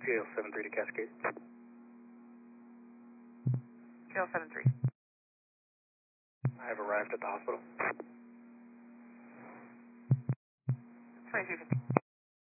JL73 to Cascade. JL73. I have arrived at the hospital. 2250.